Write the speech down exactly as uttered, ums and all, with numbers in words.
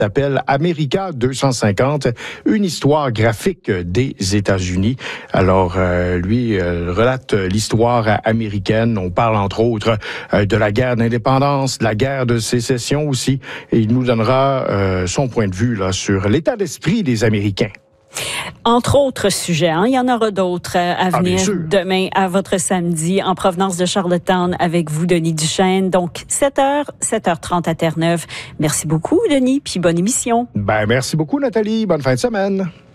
s'appelle America deux cent cinquante, une histoire graphique des États-Unis. Alors, euh, lui euh, relate l'histoire américaine. On parle entre autres euh, de la guerre d'indépendance, de la guerre de sécession aussi. Et il nous donnera euh, son point de vue là sur l'état d'esprit des Américains. Entre autres sujets, hein, il y en aura d'autres à venir ah, demain à votre samedi en provenance de Charlottetown avec vous, Denis Duchesne. Donc, sept heures, sept heures trente à Terre-Neuve. Merci beaucoup, Denis, puis bonne émission. Ben, merci beaucoup, Nathalie. Bonne fin de semaine.